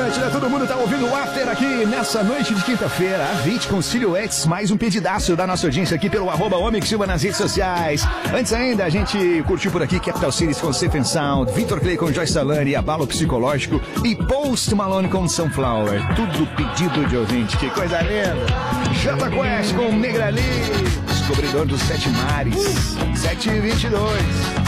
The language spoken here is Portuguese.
noite, né? Todo mundo tá ouvindo o After aqui nessa noite de quinta-feira. A Vit com Silhouettes, mais um pedidaço da nossa audiência aqui pelo @Omix nas redes sociais. Antes ainda, a gente curtiu por aqui Capital Cities com Safe and Sound, Victor Clay com Joyce Salani, Abalo Psicológico e Post Malone com Sunflower. Tudo pedido de ouvinte, que coisa linda. Jota Quest com Negrali, Descobridor dos Sete Mares, 7h22.